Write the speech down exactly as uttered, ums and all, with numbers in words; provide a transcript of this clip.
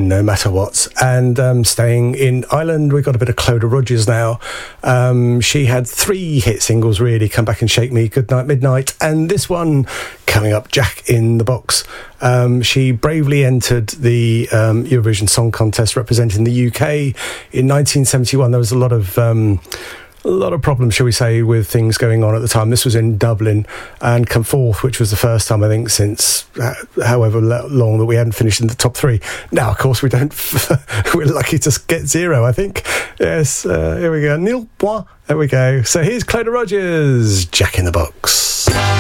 No Matter What. And um, staying in Ireland, we've got a bit of Clodagh Rogers now. Um, she had three hit singles, really: Come Back and Shake Me, Good Night Midnight, and this one coming up, Jack in the Box. Um, she bravely entered the um, Eurovision Song Contest representing the U K in nineteen seventy-one. There was a lot of... Um, A lot of problems, shall we say, with things going on at the time. This was in Dublin, and come fourth, which was the first time, I think, since uh, however long that we hadn't finished in the top three. Now, of course, we don't. We're lucky to get zero, I think. Yes, uh, here we go. Nil point. There we go. So here's Clodagh Rogers, Jack in the Box.